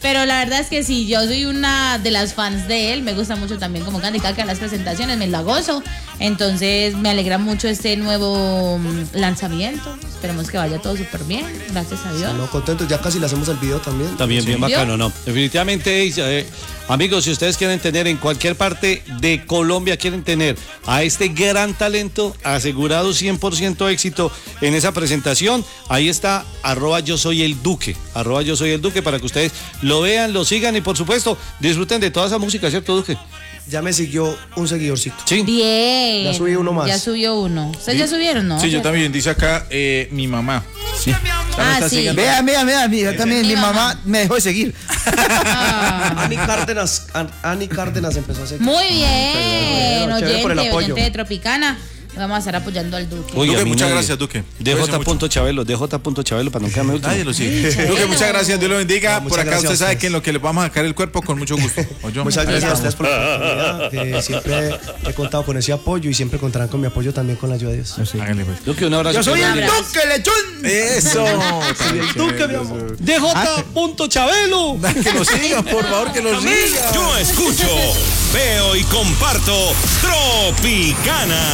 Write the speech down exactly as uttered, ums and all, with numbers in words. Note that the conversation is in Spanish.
Pero la verdad es que sí, yo soy una de las fans de él. Me gusta mucho también como canta y cada que en las presentaciones, me la gozo. Entonces me alegra mucho este nuevo lanzamiento. Esperemos que vaya todo súper bien, gracias a Dios. Sí, no, contentos, ya casi le hacemos el video también. También sí. bien bacano, ¿no? Definitivamente, eh, amigos, si ustedes quieren tener en cualquier parte de Colombia, quieren tener a este gran talento, asegurado cien por ciento éxito en esa presentación, ahí está, arroba yo soy el Duque, arroba yo soy el Duque, para que ustedes lo vean, lo sigan y por supuesto disfruten de toda esa música, ¿cierto, Duque? Ya me siguió un seguidorcito. Sí. Bien. Ya subí uno más. Ya subió uno. ¿Ustedes ya subieron, no? Sí, yo también. Dice acá eh, mi mamá. Sí. Ah, sí. Vea, vea, vea, mira, también Mi mi mamá. mamá me dejó de seguir. Ah. Ani Cárdenas, An- Ani Cárdenas empezó a seguir. Muy bien, Chévere, chévere por el oyente, apoyo. oyente de Tropicana. Vamos a estar apoyando al Duque. Uy, Duque, a mí muchas nadie. gracias, Duque. D J. Chabelo, D J. Chabelo, para no quedarme último. Nadie lo sigue. Sí, Duque, chévere. muchas gracias. Dios lo bendiga. No, muchas por acá gracias usted a sabe ustedes. que en lo que le vamos a sacar el cuerpo con mucho gusto. ¿Oyó? Muchas Ahí gracias a estamos. ustedes por la oportunidad. que siempre he contado con ese apoyo y siempre contarán con mi apoyo también con la ayuda de Dios. Hágale, pues. Duque, un abrazo. Yo soy que el le- Duque Lechón. Eso. el Duque, mi amor. D J. Chabelo. Que lo sigan, por favor, que lo sigan. Yo escucho, veo y comparto Tropicana.